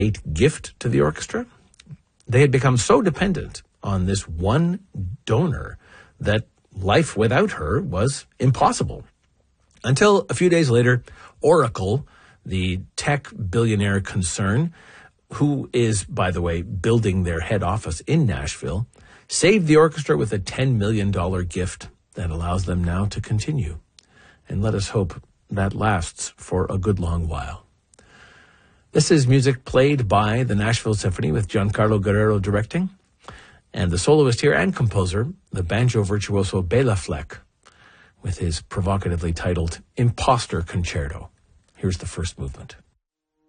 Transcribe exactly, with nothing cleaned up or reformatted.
gift to the orchestra. They had become so dependent on this one donor that life without her was impossible. Until a few days later, Oracle, the tech billionaire concern, who is, by the way, building their head office in Nashville, saved the orchestra with a ten million dollars gift that allows them now to continue. And let us hope that lasts for a good long while. This is music played by the Nashville Symphony with Giancarlo Guerrero directing, and the soloist here and composer, the banjo virtuoso Bela Fleck, with his provocatively titled Imposter Concerto. Here's the first movement.